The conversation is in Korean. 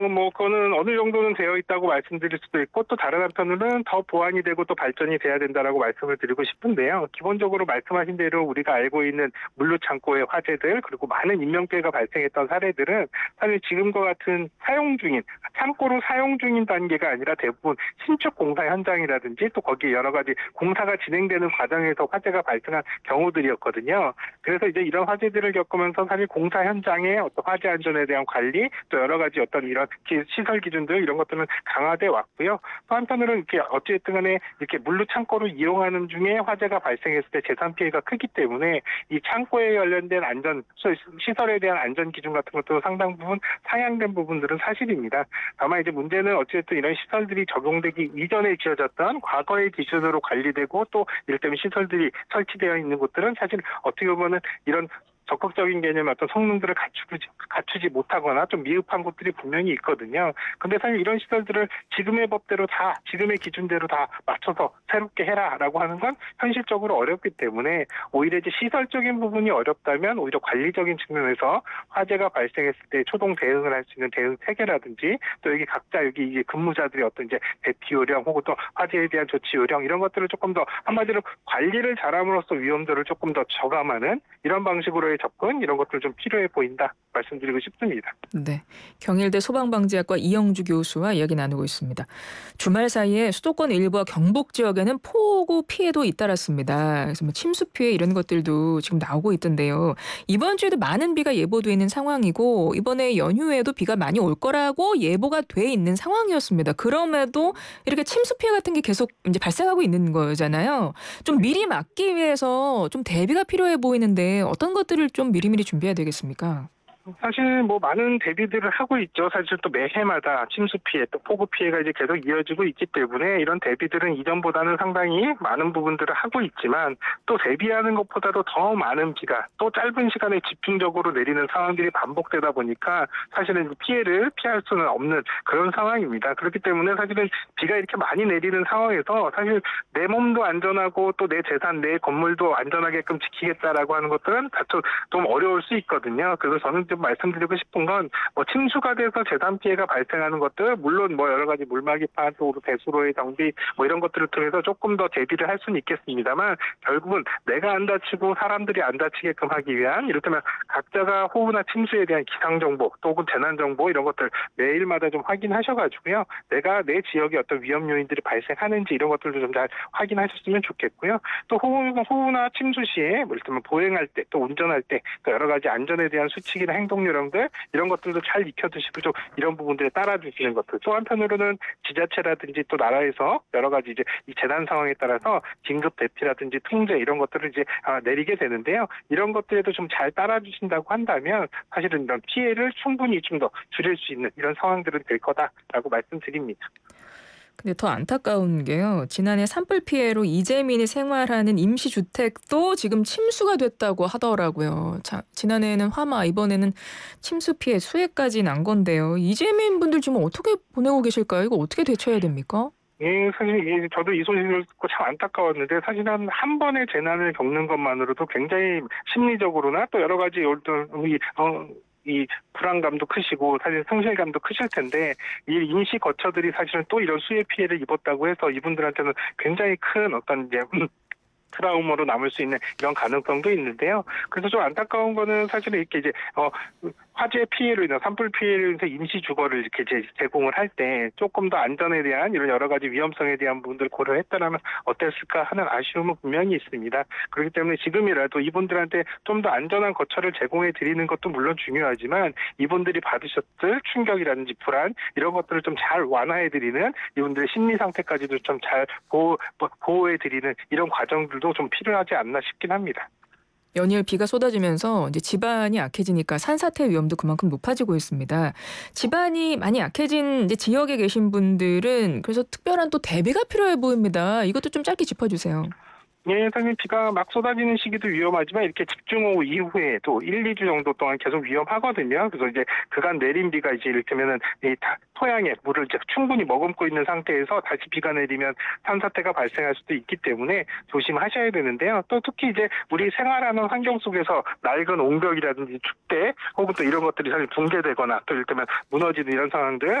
뭐 그거는 어느 정도는 되어 있다고 말씀드릴 수도 있고 또 다른 한편으로는 더 보완이 되고 또 발전이 돼야 된다라고 말씀을 드리고 싶은데요. 기본적으로 말씀하신 대로 우리가 알고 있는 물류창고의 화재들 그리고 많은 인명피해가 발생했던 사례들은 사실 지금과 같은 사용 중인 창고로 사용 중인 단계가 아니라 대부분 신축 공사 현장이라든지 또 거기에 여러 가지 공사가 진행되는 과정에서 화재가 발생한 경우들이었거든요. 그래서 이제 이런 화재들을 겪으면서 사실 공사 현장의 어떤 화재 안전에 대한 관리 또 여러 가지 어떤 이런 시설 기준들 이런 것들은 강화돼 왔고요. 또 한편으로는 이렇게 어찌됐든 간에 이렇게 물류 창고를 이용하는 중에 화재가 발생했을 때 재산 피해가 크기 때문에 이 창고에 관련된 안전 시설에 대한 안전 기준 같은 것도 상당 부분 상향된 부분들은 사실입니다. 다만 이제 문제는 어찌됐든 이런 시설들이 적용되기 이전에 지어졌던 과거의 기준으로 관리되고 또 이를테면 시설들이 설치되어 있는 곳들은 사실 어떻게 보면은 이런 적극적인 개념의 어떤 성능들을 갖추지 못하거나 좀 미흡한 곳들이 분명히 있거든요. 근데 사실 이런 시설들을 지금의 법대로 다, 지금의 기준대로 다 맞춰서 새롭게 해라라고 하는 건 현실적으로 어렵기 때문에 오히려 이제 시설적인 부분이 어렵다면 오히려 관리적인 측면에서 화재가 발생했을 때 초동 대응을 할 수 있는 대응 체계라든지 또 여기 각자 여기 이제 근무자들의 어떤 이제 대피 요령 혹은 또 화재에 대한 조치 요령 이런 것들을 조금 더 한마디로 관리를 잘함으로써 위험도를 조금 더 저감하는 이런 방식으로의 접근 이런 것들 좀 필요해 보인다 말씀드리고 싶습니다. 네, 경일대 소방방지학과 이영주 교수와 이야기 나누고 있습니다. 주말 사이에 수도권 일부와 경북 지역에는 폭우 피해도 잇따랐습니다. 그래서 뭐 침수 피해 이런 것들도 지금 나오고 있던데요. 이번 주에도 많은 비가 예보돼 있는 상황이고 이번에 연휴에도 비가 많이 올 거라고 예보가 돼 있는 상황이었습니다. 그럼에도 이렇게 침수 피해 같은 게 계속 이제 발생하고 있는 거잖아요. 좀 미리 막기 위해서 좀 대비가 필요해 보이는데 어떤 것들을 좀 미리미리 준비해야 되겠습니까? 사실 뭐 많은 대비들을 하고 있죠. 사실 또 매해마다 침수 피해 또 폭우 피해가 이제 계속 이어지고 있기 때문에 이런 대비들은 이전보다는 상당히 많은 부분들을 하고 있지만 또 대비하는 것보다도 더 많은 비가 또 짧은 시간에 집중적으로 내리는 상황들이 반복되다 보니까 사실은 피해를 피할 수는 없는 그런 상황입니다. 그렇기 때문에 사실은 비가 이렇게 많이 내리는 상황에서 사실 내 몸도 안전하고 또 내 재산, 내 건물도 안전하게끔 지키겠다라고 하는 것들은 다소 좀 어려울 수 있거든요. 그래서 저는 좀 말씀드리고 싶은 건 뭐 침수가 돼서 재산 피해가 발생하는 것들 물론 뭐 여러 가지 물막이 파도 배수로의 정비 뭐 이런 것들을 통해서 조금 더 대비를 할 수는 있겠습니다만 결국은 내가 안 다치고 사람들이 안 다치게끔 하기 위한 이를테면 각자가 호우나 침수에 대한 기상 정보 또 혹은 재난 정보 이런 것들 매일마다 좀 확인하셔가지고요. 내가 내 지역에 어떤 위험 요인들이 발생하는지 이런 것들도 좀 잘 확인하셨으면 좋겠고요. 또 호우나 침수 시에 뭐 이를테면 보행할 때 또 운전할 때 또 여러 가지 안전에 대한 수칙이나 행동 요령들 이런 것들도 잘 익혀두시고 좀 이런 부분들에 따라주시는 것들 또 한편으로는 지자체라든지 또 나라에서 여러 가지 이제 이 재난 상황에 따라서 긴급 대피라든지 통제 이런 것들을 이제 내리게 되는데요. 이런 것들에도 좀 잘 따라주신다고 한다면 사실은 이런 피해를 충분히 좀 더 줄일 수 있는 이런 상황들은 될 거다라고 말씀드립니다. 근데 더 안타까운 게요. 지난해 산불 피해로 이재민이 생활하는 임시주택도 지금 침수가 됐다고 하더라고요. 자, 지난해에는 화마, 이번에는 침수 피해 수해까지 난 건데요. 이재민 분들 지금 어떻게 보내고 계실까요? 이거 어떻게 대처해야 됩니까? 예, 사실 저도 이 소식을 듣고 참 안타까웠는데 사실은 한 번의 재난을 겪는 것만으로도 굉장히 심리적으로나 또 여러 가지 어떤 이 불안감도 크시고 사실 상실감도 크실 텐데 이 임시 거처들이 사실은 또 이런 수해 피해를 입었다고 해서 이분들한테는 굉장히 큰 어떤 이제 트라우마로 남을 수 있는 이런 가능성도 있는데요. 그래서 좀 안타까운 거는 사실은 이렇게 이제 화재 피해로 인한 산불 피해로 인해서 임시 주거를 이렇게 제공을 할 때 조금 더 안전에 대한 이런 여러 가지 위험성에 대한 부분들을 고려했다라면 어땠을까 하는 아쉬움은 분명히 있습니다. 그렇기 때문에 지금이라도 이분들한테 좀 더 안전한 거처를 제공해 드리는 것도 물론 중요하지만 이분들이 받으셨을 충격이라든지 불안 이런 것들을 좀 잘 완화해 드리는 이분들의 심리 상태까지도 좀 잘 보호해 드리는 이런 과정들도 좀 필요하지 않나 싶긴 합니다. 연일 비가 쏟아지면서 이제 집안이 약해지니까 산사태 위험도 그만큼 높아지고 있습니다. 집안이 많이 약해진 이제 지역에 계신 분들은 그래서 특별한 또 대비가 필요해 보입니다. 이것도 좀 짧게 짚어주세요. 예, 선생님 비가 막 쏟아지는 시기도 위험하지만 이렇게 집중호우 이후에도 1, 2주 정도 동안 계속 위험하거든요. 그래서 이제 그간 내린 비가 이제 이를테면은 이 토양에 물을 이제 충분히 머금고 있는 상태에서 다시 비가 내리면 산사태가 발생할 수도 있기 때문에 조심하셔야 되는데요. 또 특히 이제 우리 생활하는 환경 속에서 낡은 옹벽이라든지 축대 혹은 또 이런 것들이 사실 붕괴되거나 또 이를테면 무너지는 이런 상황들